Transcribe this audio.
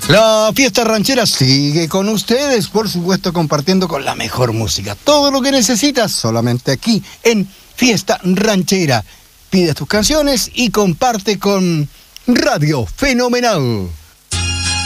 La fiesta ranchera sigue con ustedes, por supuesto, compartiendo con la mejor música. Todo lo que necesitas solamente aquí en Fiesta Ranchera. Pide tus canciones y comparte con Radio Fenomenal.